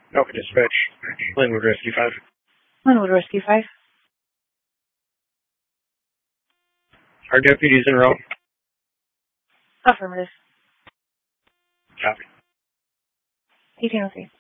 Okay, dispatch. Linwood Rescue 5. Linwood Rescue 5. Our deputies en route. Affirmative. Copy. 1803.